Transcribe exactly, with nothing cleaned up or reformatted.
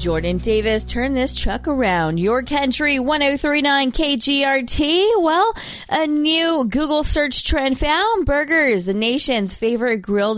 Jordan Davis, turn this truck around. Your Country one oh three point nine K G R T. Well, a new Google search trend found burgers, the nation's favorite grilled